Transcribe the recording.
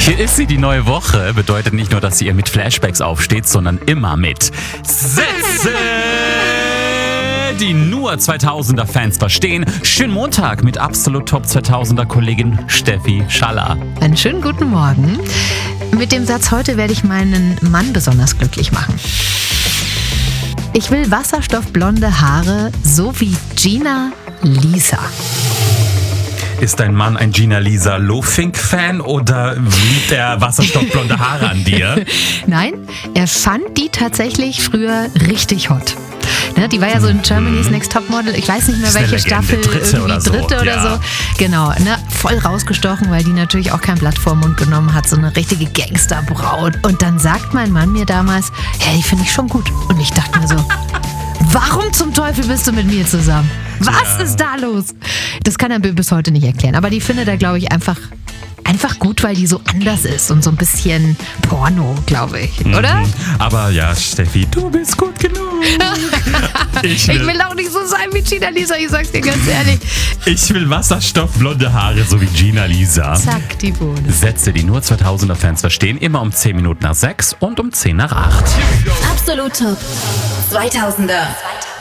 Hier ist sie, die neue Woche. Bedeutet nicht nur, dass ihr mit Flashbacks aufsteht, sondern immer mit Sätze, die nur 2000er-Fans verstehen. Schönen Montag mit Absolut Top 2000er-Kollegin Steffi Schaller. Einen schönen guten Morgen. Mit dem Satz heute werde ich meinen Mann besonders glücklich machen. Ich will wasserstoffblonde Haare, so wie Gina Lisa. Ist dein Mann ein Gina-Lisa Lofink-Fan oder liebt er wasserstoffblonde Haare an dir? Nein, er fand die tatsächlich früher richtig hot. Ne, die war ja so in Germany's Next Topmodel, ich weiß nicht mehr welche Staffel, dritte oder so. Genau, ne, voll rausgestochen, weil die natürlich auch kein Blatt vor den Mund genommen hat, so eine richtige Gangsterbraut. Und dann sagt mein Mann mir damals, hey, die finde ich schon gut. Und ich dachte mir so, warum zum Teufel bist du mit mir zusammen? Was ist da los? Das kann er bis heute nicht erklären, aber die findet er, glaube ich, einfach gut, weil die so anders ist und so ein bisschen Porno, glaube ich, oder? Aber ja, Steffi, du bist gut genug. Ich will auch nicht so sein wie Gina Lisa, ich sag's dir ganz ehrlich. Ich will wasserstoffblonde Haare, so wie Gina Lisa. Zack, die Bohne. Sätze, die nur 2000er-Fans verstehen, immer um 10 Minuten nach 6 und um 10 nach 8. Absolut Top 2000er.